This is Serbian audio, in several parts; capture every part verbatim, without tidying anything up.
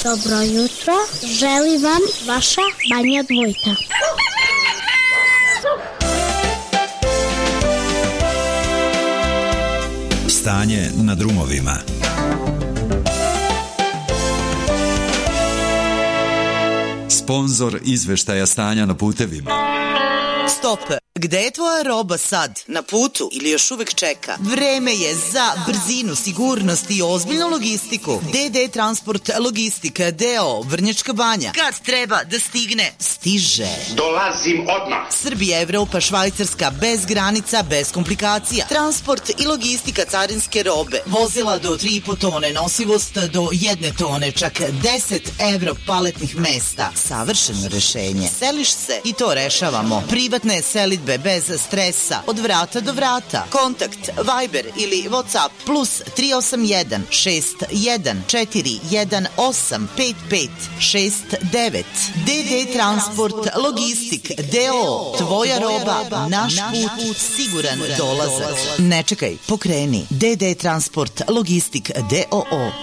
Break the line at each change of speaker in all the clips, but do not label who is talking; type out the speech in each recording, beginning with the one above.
Dobro jutro, želi vam vaša Banja Dvojka.
Stanje na drumovima. Sponzor izveštaja stanja na putevima.
Stop! Gde je tvoja roba sad? Na putu ili još uvek čeka? Vreme je za brzinu, sigurnost i ozbiljnu logistiku. D D Transport Logistika D O O Vrnjačka Banja. Kad treba da stigne, stiže.
Dolazim odmah.
Srbija, Evropa, Švajcarska, bez granica, bez komplikacija. Transport i logistika carinske robe. Vozila do tri i po tone, nosivost do jedne tone, čak deset evro paletnih mesta. Savršeno rešenje. Seliš se i to rešavamo. Privatne selidbe bez stresa, od vrata do vrata. Kontakt Viber ili WhatsApp plus tri osam jedan šest jedan četiri jedan osam pet pet šest devet. D D Transport Logistik D O O. Tvoja roba, naš put, siguran dolazak. Ne čekaj, pokreni. D D Transport Logistik D O O.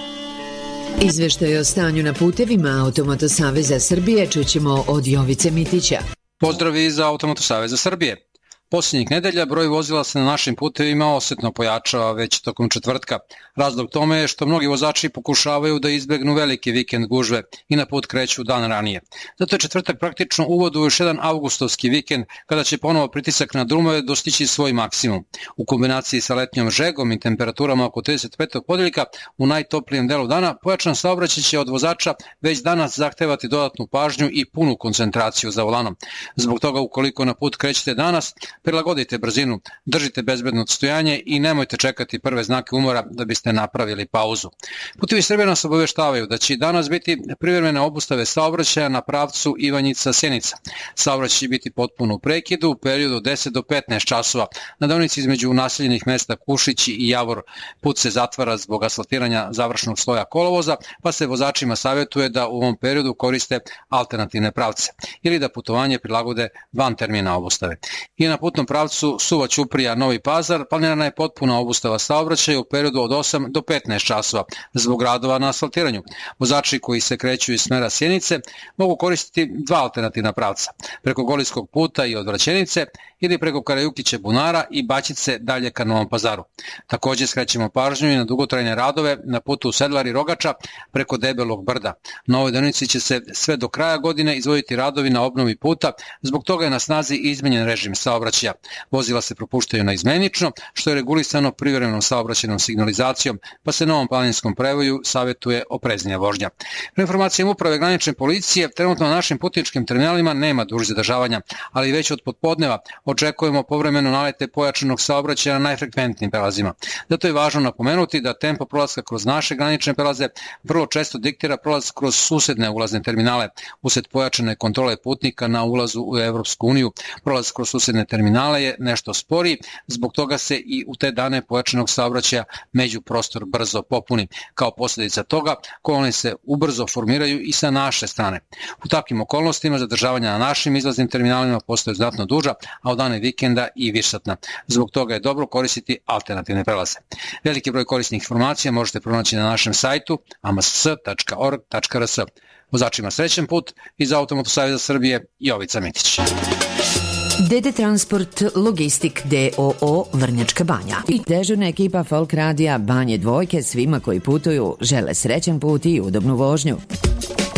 Izveštaj o stanju na putevima Automoto Saveza Srbije čućemo od Jovice Mitića.
Pozdrav iz Automoto Saveza Srbije. Posljednjih nedelja broj vozila se na našim putevima osetno pojačava već tokom četvrtka. Razlog tome je što mnogi vozači pokušavaju da izbegnu velike vikend gužve i na put kreću dan ranije. Zato je četvrtak praktično uvod u još jedan avgustovski vikend kada će ponovo pritisak na drumove dostići svoj maksimum. U kombinaciji sa letnjom žegom i temperaturama oko trideset pet podeljka u najtoplijem delu dana, pojačan saobraćaj će od vozača već danas zahtevati dodatnu pažnju i punu koncentraciju za volanom. Zbog toga ukoliko na put krećete danas, prilagodite brzinu, držite bezbedno odstojanje i nemojte čekati prve znake umora da biste napravili pauzu. Putevi Srbije nas obaveštavaju da će danas biti privremene obustave saobraćaja na pravcu Ivanjica-Sjenica. Saobraćaj će biti potpuno u prekidu u periodu od deset do petnaest časova. Na deonici između naseljenih mesta Kušići i Javor put se zatvara zbog asfaltiranja završnog sloja kolovoza, pa se vozačima savjetuje da u ovom periodu koriste alternativne pravce ili da putovanje prilagode van termina obustave. I na putnom pravcu Suva-Ćuprija Novi Pazar planirana je potpuna obustava saobraćaja u periodu od osam do petnaest časova zbog radova na asfaltiranju. Vozači koji se kreću iz smera Sjenice mogu koristiti dva alternativna pravca, preko Golijskog puta i odvraćenice ili preko Karajukića Bunara i Baćice dalje ka Novom Pazaru. Također skrećemo pažnju i na dugotrajne radove na putu Sedlari Rogača preko Debelog brda. Na ovoj deonici će se sve do kraja godine izvoditi radovi na obnovi puta, zbog toga je na snazi izmenjen režim saobraćaja. Vozila se propuštaju naizmenično, što je regulisano privremenom saobraćajnom signalizacijom, pa se novom planinskom prevoju savjetuje opreznija vožnja. Pre informacijama Uprave granične policije, trenutno na našim putničkim terminalima nema dužih zadržavanja, ali već od popodneva očekujemo povremeno nalete pojačanog saobraćaja na najfrekventnijim prelazima. Zato je važno napomenuti da tempo prolaska kroz naše granične prelaze vrlo često diktira prolaz kroz susedne ulazne terminale. Usled pojačane kontrole putnika na ulazu u Evropsku uniju, prolaz kroz susedne terminale je nešto sporiji, zbog toga se i u te dane pojačanog saobraćaja međuprostor brzo popuni. Kao posljedica toga, kolone se ubrzo formiraju i sa naše strane. U takvim okolnostima zadržavanja na našim izlaznim terminalima postoje znatno duža, a u dane vikenda i višsatna. Zbog toga je dobro koristiti alternativne prelaze. Veliki broj korisnih informacija možete pronaći na našem sajtu a m s tačka org tačka r s. Vozačima srećan put iz Automoto Saveza Srbije, Jovica Mitić.
D D Transport Logistik D O O Vrnjačka Banja i dežurna ekipa Folk Radija Banje Dvojke svima koji putuju žele srećan put i udobnu vožnju.